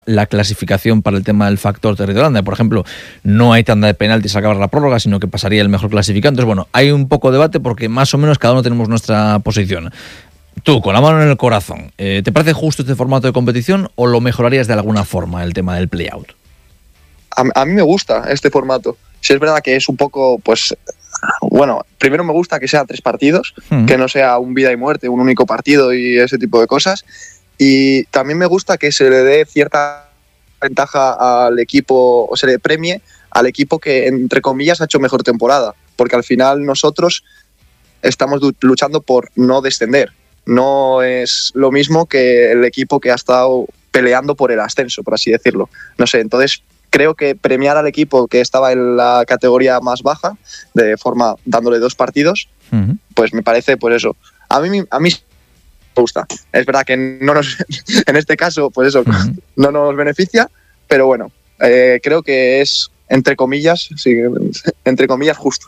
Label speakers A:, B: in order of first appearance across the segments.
A: la clasificación para el tema del factor territorial. Por ejemplo, no hay tanda de penaltis al acabar la prórroga, sino que pasaría el mejor clasificado. Entonces, bueno, hay un poco de debate porque más o menos cada uno tenemos nuestra posición. Tú, con la mano en el corazón, ¿te parece justo este formato de competición o lo mejorarías de alguna forma el tema del play-out?
B: A mí me gusta este formato. Si es verdad que es un poco, pues, bueno, primero me gusta que sea 3 partidos, que no sea un vida y muerte, un único partido y ese tipo de cosas. Y también me gusta que se le dé cierta ventaja al equipo, o se le premie al equipo que, entre comillas, ha hecho mejor temporada. Porque al final nosotros estamos luchando por no descender. No es lo mismo que el equipo que ha estado peleando por el ascenso, por así decirlo. No sé, entonces creo que premiar al equipo que estaba en la categoría más baja, de forma dándole 2 partidos, pues me parece, pues eso. A mí me gusta. Es verdad que no nos, en este caso, pues eso, no nos beneficia, pero bueno, creo que es, entre comillas, sí, entre comillas, justo.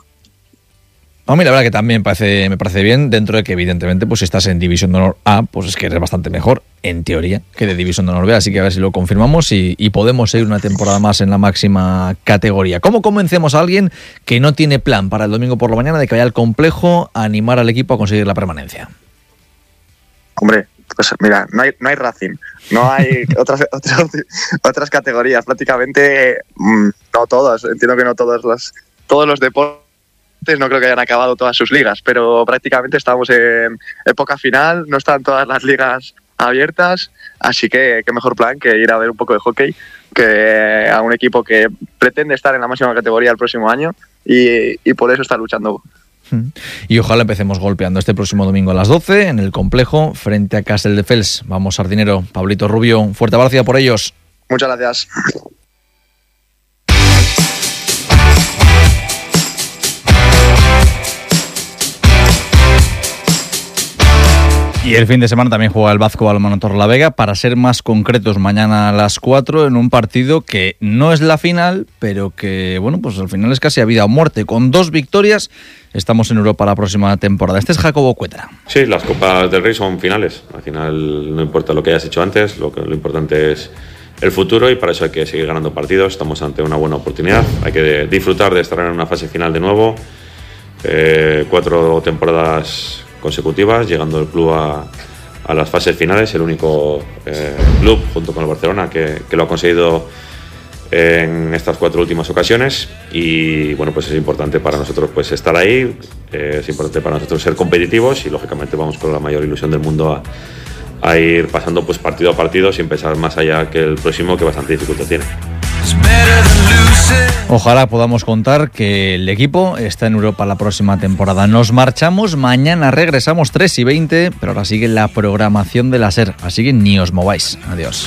A: A mí la verdad que también me parece bien, dentro de que evidentemente pues si estás en División de Honor A, pues es que eres bastante mejor, en teoría, que de División de Honor B, así que a ver si lo confirmamos y podemos seguir una temporada más en la máxima categoría. ¿Cómo convencemos a alguien que no tiene plan para el domingo por la mañana de que vaya al complejo a animar al equipo a conseguir la permanencia?
B: Hombre, pues mira, no hay Racing, no hay otras categorías, prácticamente no todas, entiendo que no todos los deportes no creo que hayan acabado todas sus ligas, pero prácticamente estamos en época final, no están todas las ligas abiertas, así que qué mejor plan que ir a ver un poco de hockey que a un equipo que pretende estar en la máxima categoría el próximo año y por eso está luchando.
A: Y ojalá empecemos golpeando este próximo domingo a las 12 en el complejo frente a Castelldefels. Vamos, Sardinero, Pablito Rubio, un fuerte abrazo por ellos.
B: Muchas gracias.
A: Y el fin de semana también juega el Vazco Balonmano Torrelavega, para ser más concretos, mañana a las 4 en un partido que no es la final, pero que, bueno, pues al final es casi a vida o muerte. Con 2 victorias estamos en Europa la próxima temporada. Este es Jacobo Cuetra.
C: Sí, las Copas del Rey son finales. Al final no importa lo que hayas hecho antes, lo importante es el futuro y para eso hay que seguir ganando partidos. Estamos ante una buena oportunidad, hay que disfrutar de estar en una fase final de nuevo. 4 temporadas consecutivas, llegando el club a las fases finales, el único club junto con el Barcelona que lo ha conseguido en estas 4 últimas ocasiones y bueno, pues es importante para nosotros pues estar ahí, es importante para nosotros ser competitivos y lógicamente vamos con la mayor ilusión del mundo a ir pasando pues partido a partido sin pensar más allá que el próximo, que bastante dificultad tiene.
A: Ojalá podamos contar que el equipo está en Europa la próxima temporada. Nos marchamos, mañana regresamos 3:20, pero ahora sigue la programación de la SER, así que ni os mováis. Adiós.